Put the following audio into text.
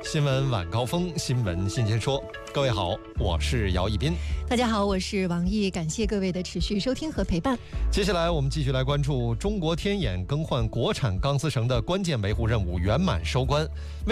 新闻晚高峰，新闻新鲜说。各位好，我是姚一斌。 大家好，我是王毅，感谢各位的持续收听和陪伴。 接下来我们继续来关注中国天眼更换国产钢丝绳的关键维护任务圆满收官。